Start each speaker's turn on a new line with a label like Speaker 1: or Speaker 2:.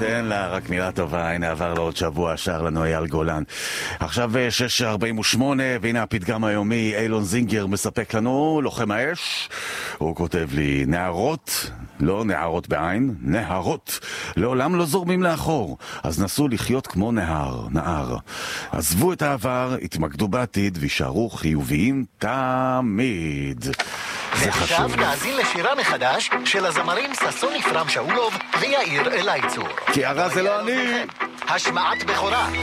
Speaker 1: תן לה רק מילה טובה. הנה עבר לעוד שבוע, שר לנו אייל גולן. עכשיו 6:48, והנה הפתגם היומי. אילון זינגר מספק לנו, לוחם האש. הוא כותב לי, נערות, לא נערות בעין, נהרות, לעולם לא זורמים לאחור, אז נסו לחיות כמו נער. עזבו את העבר, התמקדו בעתיד וישארו חיוביים תמיד.
Speaker 2: ועכשיו נאזין לשירה מחדש של הזמרים ששון יפרם שאולוב ויאיר אלייצור.
Speaker 1: כי הרע זה לא אני.
Speaker 2: השמעת בכורה